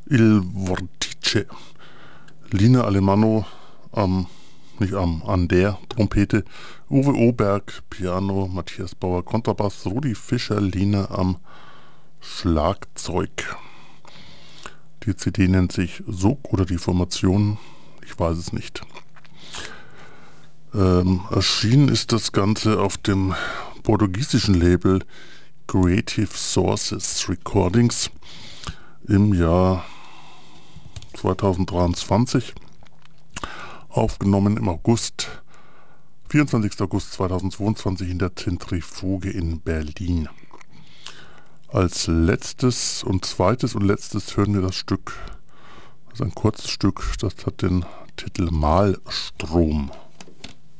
Il Vortice. Line Alemanno an der Trompete, Uwe Oberg Piano, Matthias Bauer Kontrabass, Rudi Fischer Line am Schlagzeug. Die CD nennt sich Sog oder die Formation, ich weiß es nicht. Erschienen ist das Ganze auf dem portugiesischen Label Creative Sources Recordings im Jahr 2023, aufgenommen im 24. August 2022 in der Zentrifuge in Berlin. Als letztes und zweites und letztes hören wir das Stück, das ist ein kurzes Stück, das hat den Titel Malstrom.